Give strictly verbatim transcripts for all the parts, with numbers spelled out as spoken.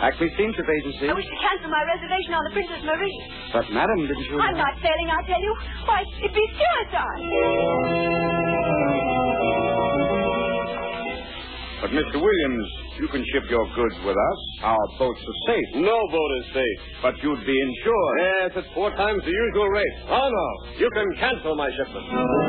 Acme Steamship Agency. I wish to cancel my reservation on the Princess Marie. But, madam, didn't you... I'm not sailing, I tell you. Why, it'd be suicide. But, Mister Williams, you can ship your goods with us. Our boats are safe. No boat is safe. But you'd be insured. Yes, at four times the usual rate. Oh, no. You can cancel my shipment.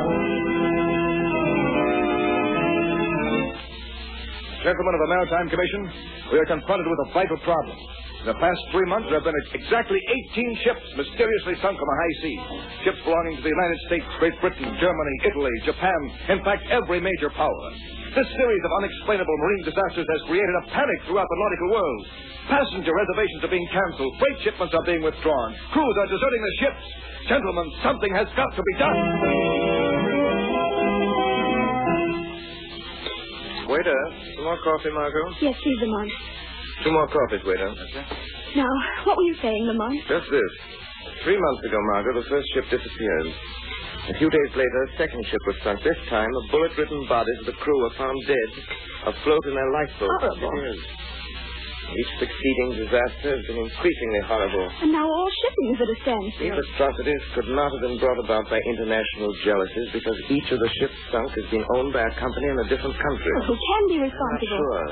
Gentlemen of the Maritime Commission, we are confronted with a vital problem. In the past three months, there have been exactly eighteen ships mysteriously sunk on the high seas. Ships belonging to the United States, Great Britain, Germany, Italy, Japan, in fact, every major power. This series of unexplainable marine disasters has created a panic throughout the nautical world. Passenger reservations are being canceled. Freight shipments are being withdrawn. Crews are deserting the ships. Gentlemen, something has got to be done. Waiter, some more coffee, Margot? Yes, please, Lamont. Two more coffees, waiter. Now, what were you saying, Lamont? Just this. Three months ago, Margot, the first ship disappeared. A few days later, a second ship was sunk. This time, the bullet-ridden bodies of the crew were found dead, afloat in their lifeboats. Horrible. It is. Each succeeding disaster has been increasingly horrible. And now all shipping is at a standstill. These atrocities could not have been brought about by international jealousies because each of the ships sunk has been owned by a company in a different country. Well, who can be I'm not responsible? sure.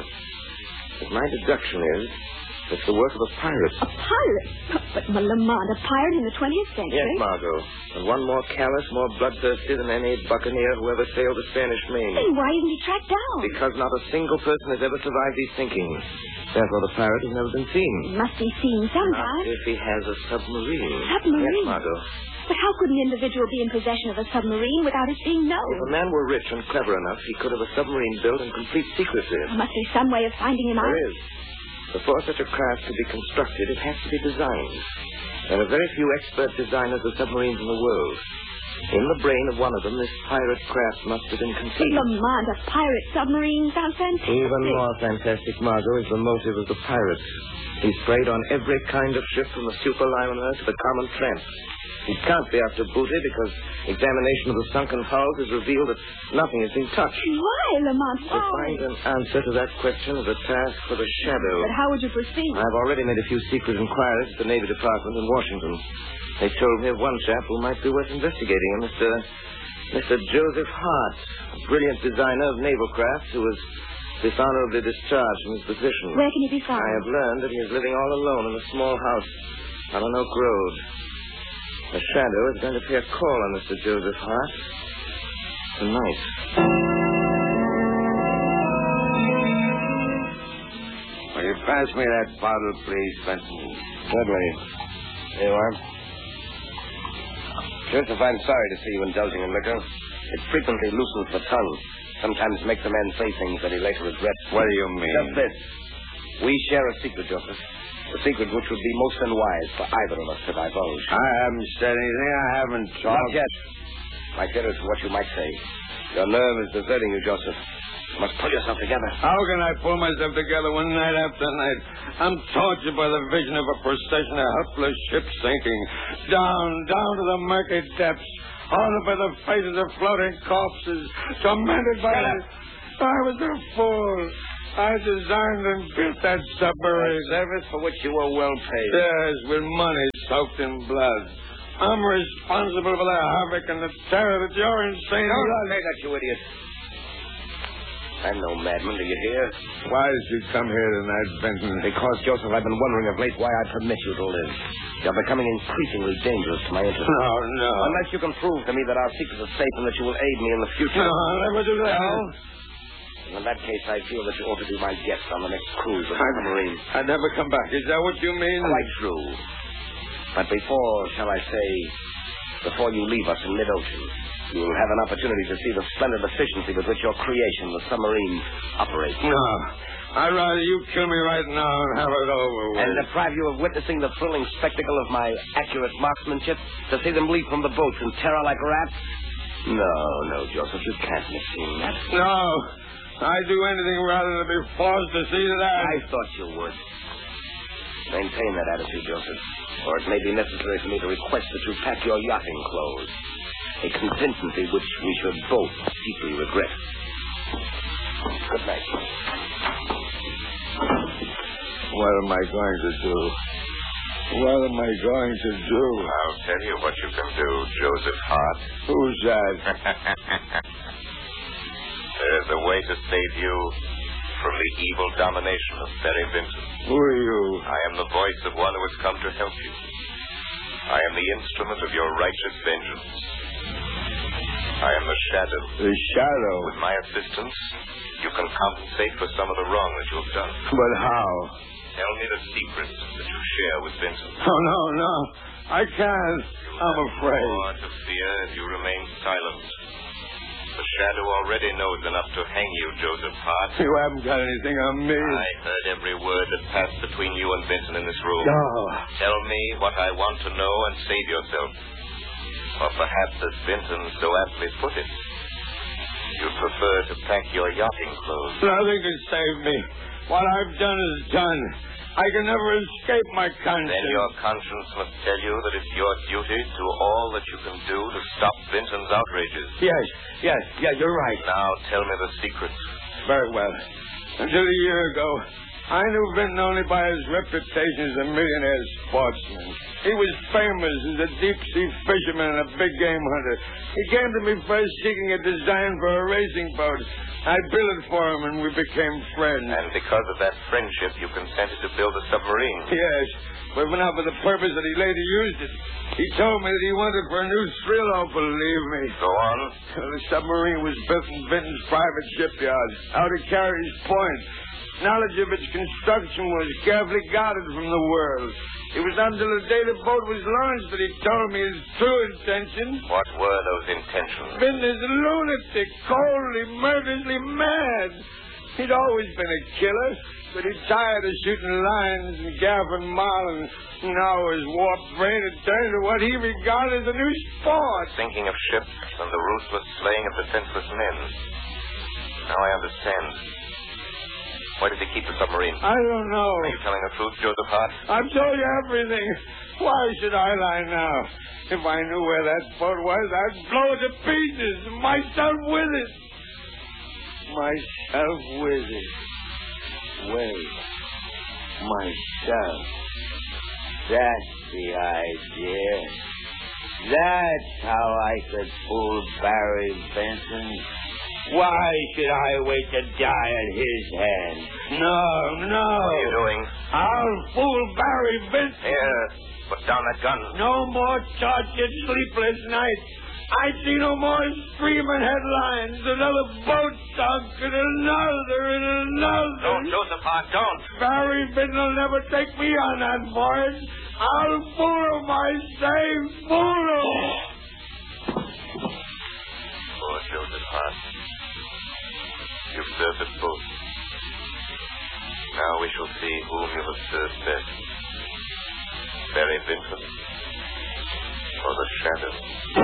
But my deduction is it's the work of a pirate. A pirate? But, but Lamont, a pirate in the twentieth century? Yes, Margot. And one more callous, more bloodthirsty than any buccaneer who ever sailed the Spanish Main. Then why isn't he tracked down? Because not a single person has ever survived these sinkings. Therefore, the pirate has never been seen. He must be seen sometime. Not if he has a submarine. Submarine? Yes, Margot. But how could an individual be in possession of a submarine without it being known? If a man were rich and clever enough, he could have a submarine built in complete secrecy. There must be some way of finding him out. There is. Before such a craft could be constructed, it has to be designed. There are very few expert designers of submarines in the world. In the brain of one of them, this pirate craft must have been But conceived. Lamont, a pirate submarine sounds fantastic. Even more fantastic, Margot, is the motive of the pirates. He's preyed on every kind of ship from the superliner to the common tramp. He can't be after booty because examination of the sunken hulls has revealed that nothing has been touched. Why, Lamont? To Why? find an answer to that question is a task for the Shadow. But how would you proceed? I've already made a few secret inquiries at the Navy Department in Washington. They told me of one chap who might be worth investigating, a Mister Mister Joseph Hart, a brilliant designer of naval crafts who was dishonorably discharged from his position. Where can he be found? I have learned that he is living all alone in a small house on an Oak Road. The Shadow is going to pay a call on Mister Joseph Hart tonight. Will you pass me that bottle, please, Benson? Certainly. Here you are. Joseph, I'm sorry to see you indulging in liquor. It frequently loosens the tongue. Sometimes makes a man say things that he later regrets. What do you mean? Just this. We share a secret, Joseph. A secret which would be most unwise for either of us to divulge. I haven't said anything. I haven't talked. Not yet. My fear is what you might say. Your nerve is deserting you, Joseph. You must pull yourself together. How can I pull myself together when night after night I'm tortured by the vision of a procession of helpless ships sinking down, down to the murky depths, haunted by the faces of floating corpses, tormented by... The... I was a fool. I designed and built that submarine. A service for which you were well paid. Yes, with money soaked in blood. I'm responsible for the havoc and the terror that your insane... Don't say that, you idiot. I'm no madman, do you hear? Why did you come here tonight, Benton? Because, Joseph, I've been wondering of late why I permit you to live. You're becoming increasingly dangerous to my interests. No, no. Unless you can prove to me that our secrets are safe and that you will aid me in the future. No, I'll never do that. Well, in that case, I feel that you ought to be my guest on the next cruise of the submarine. I'd never come back. Is that what you mean? Quite true. But before, shall I say, before you leave us in mid-ocean, you will have an opportunity to see the splendid efficiency with which your creation, the submarine, operates. No. I'd rather you kill me right now and have it over with. And deprive you of witnessing the thrilling spectacle of my accurate marksmanship, to see them leap from the boats in terror like rats? No, no, Joseph, you can't have seen that. No. I'd do anything rather than be forced to see that. I thought you would. Maintain that attitude, Joseph, or it may be necessary for me to request that you pack your yachting clothes. A contingency which we should both deeply regret. Good night. What am I going to do? What am I going to do? I'll tell you what you can do, Joseph Hart. Who's that? There's a way to save you from the evil domination of Barry Vinson. Who are you? I am the voice of one who has come to help you. I am the instrument of your righteous vengeance. I am the Shadow. The Shadow? With my assistance, you can compensate for some of the wrong that you have done. But how? Tell me the secrets that you share with Vincent. Oh, no, no. I can't. I'm afraid. More to fear if you remain silent. The Shadow already knows enough to hang you, Joseph Hart. You haven't got anything on me. I heard every word that passed between you and Vincent in this room. No. Tell me what I want to know and save yourself. Or perhaps, as Vincent so aptly put it, you'd prefer to pack your yachting clothes. Nothing can save me. What I've done is done. I can never escape my conscience. Then your conscience must tell you that it's your duty to do all that you can do to stop Vincent's outrages. Yes, yes, yeah, you're right. Now tell me the secrets. Very well. Until a year ago, I knew Vinton only by his reputation as a millionaire sportsman. He was famous as a deep-sea fisherman and a big game hunter. He came to me first seeking a design for a racing boat. I built it for him, and we became friends. And because of that friendship, you consented to build a submarine. Yes, but not for the purpose that he later used it. He told me that he wanted for a new thrill. Oh, believe me. Go on. The submarine was built in Vinton's private shipyard, out of Carey's Point. Knowledge of its construction was carefully guarded from the world. It was not until the day the boat was launched that he told me his true intentions. What were those intentions? Vinton is a lunatic, coldly, murderously mad. He'd always been a killer, but he tired of shooting lines and gaffing marlin. Now his warped brain had turned to what he regarded as a new sport. Thinking of ships and the ruthless slaying of defenseless men. Now I understand. Why did he keep the submarine? I don't know. Are you telling the truth, Joseph Hart? I've told you everything. Why should I lie now? If I knew where that boat was, I'd blow it to pieces. Myself with it. Myself with it. Wait. Myself. That's the idea. That's how I could fool Barry Vinson. Why should I wait to die at his hands? No, no. What are you doing? I'll fool Barry Vinson. Here, put down that gun. No more tortured, sleepless nights. I see no more screaming headlines. Another boat sunk and another and another. Don't, Joseph Hart, don't. Barry Vinson will never take me on that voyage. I'll fool him, I say, fool him. Poor Joseph Hart. You've served us both. Now we shall see whom you have served best. Barry Vinson or the Shadow.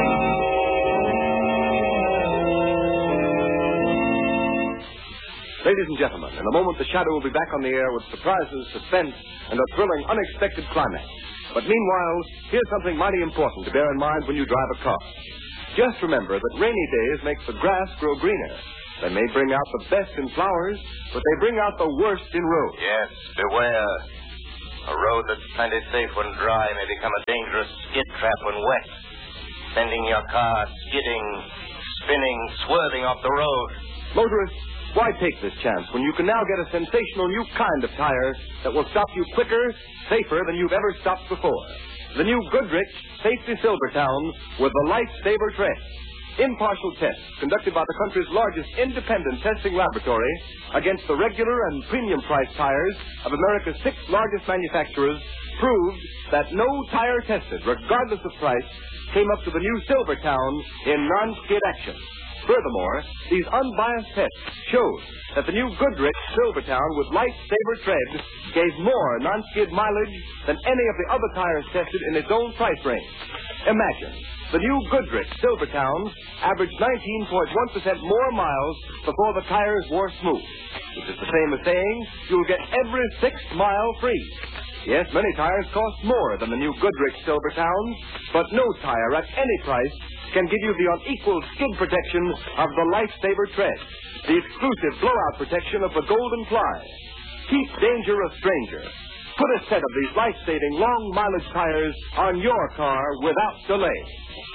Ladies and gentlemen, in a moment the Shadow will be back on the air with surprises, suspense, and a thrilling, unexpected climax. But meanwhile, here's something mighty important to bear in mind when you drive a car. Just remember that rainy days make the grass grow greener. They may bring out the best in flowers, but they bring out the worst in roads. Yes, beware. A road that's plenty safe when dry may become a dangerous skid trap when wet, sending your car skidding, spinning, swerving off the road. Motorists, why take this chance when you can now get a sensational new kind of tire that will stop you quicker, safer than you've ever stopped before? The new Goodrich Safety Silvertown with the Lifesaver tread. Impartial tests conducted by the country's largest independent testing laboratory against the regular and premium price tires of America's six largest manufacturers proved that no tire tested, regardless of price, came up to the new Silvertown in non-skid action. Furthermore, these unbiased tests showed that the new Goodrich Silvertown with Lifesaver tread gave more non-skid mileage than any of the other tires tested in its own price range. Imagine, the new Goodrich Silvertown averaged nineteen point one percent more miles before the tires wore smooth, which is the same as saying you'll get every sixth mile free. Yes, many tires cost more than the new Goodrich Silvertowns, but no tire at any price can give you the unequaled skid protection of the Lifesaver tread, the exclusive blowout protection of the Golden Ply. Keep danger a stranger. Put a set of these life-saving long mileage tires on your car without delay.